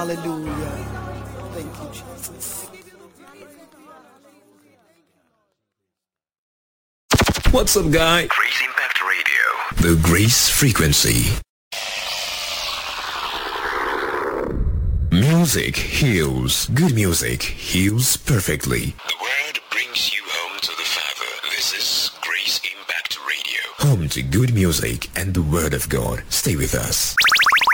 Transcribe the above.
Hallelujah. Thank you, Jesus. What's up, guy? Grace Impact Radio. The Grace Frequency. Music heals. Good music heals perfectly. The word brings you home to the Father. This is Grace Impact Radio. Home to good music and the Word of God. Stay with us.